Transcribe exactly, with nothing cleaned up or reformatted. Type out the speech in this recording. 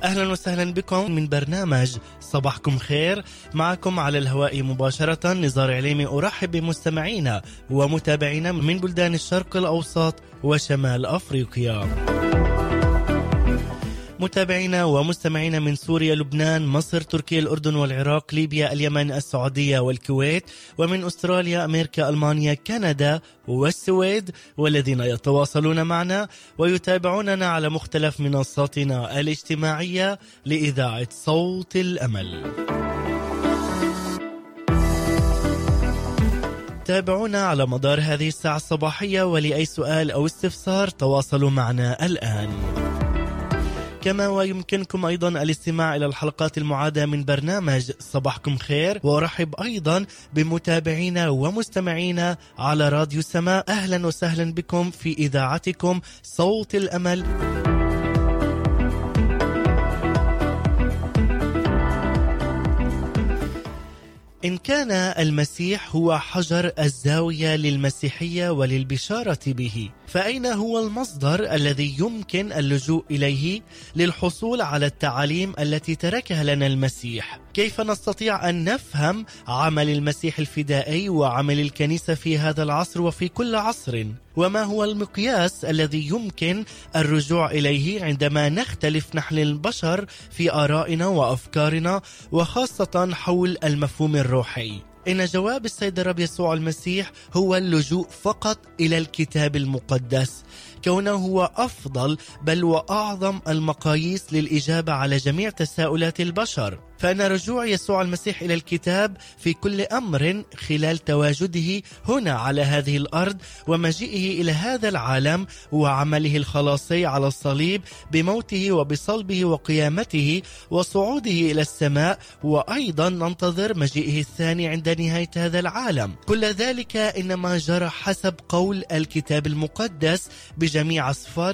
أهلا وسهلا بكم من برنامج صباحكم خير. معكم على الهواء مباشرة نزار عليمي. أرحب بمستمعينا ومتابعينا من بلدان الشرق الأوسط وشمال أفريقيا، متابعينا ومستمعينا من سوريا، لبنان، مصر، تركيا، الأردن والعراق، ليبيا، اليمن، السعودية والكويت، ومن أستراليا، أمريكا، ألمانيا، كندا والسويد، والذين يتواصلون معنا ويتابعوننا على مختلف منصاتنا الاجتماعية لإذاعة صوت الأمل. تابعونا على مدار هذه الساعة الصباحية، ولأي سؤال أو استفسار تواصلوا معنا الآن. كما ويمكنكم أيضا الاستماع إلى الحلقات المعادة من برنامج صباحكم خير. وأرحب أيضا بمتابعينا ومستمعينا على راديو سماء. أهلا وسهلا بكم في إذاعتكم صوت الأمل. إن كان المسيح هو حجر الزاوية للمسيحية وللبشارة به، فأين هو المصدر الذي يمكن اللجوء إليه للحصول على التعاليم التي تركها لنا المسيح؟ كيف نستطيع أن نفهم عمل المسيح الفدائي وعمل الكنيسة في هذا العصر وفي كل عصر؟ وما هو المقياس الذي يمكن الرجوع إليه عندما نختلف نحن البشر في آرائنا وأفكارنا، وخاصة حول المفهوم الروحي؟ إن جواب السيد الرب يسوع المسيح هو اللجوء فقط إلى الكتاب المقدس، كونه هو أفضل بل وأعظم المقاييس للإجابة على جميع تساؤلات البشر. فإن رجوع يسوع المسيح إلى الكتاب في كل أمر خلال تواجده هنا على هذه الأرض ومجيئه إلى هذا العالم وعمله الخلاصي على الصليب بموته وبصلبه وقيامته وصعوده إلى السماء، وأيضا ننتظر مجيئه الثاني عند نهاية هذا العالم. كل ذلك إنما جرى حسب قول الكتاب المقدس بجميع أسفاره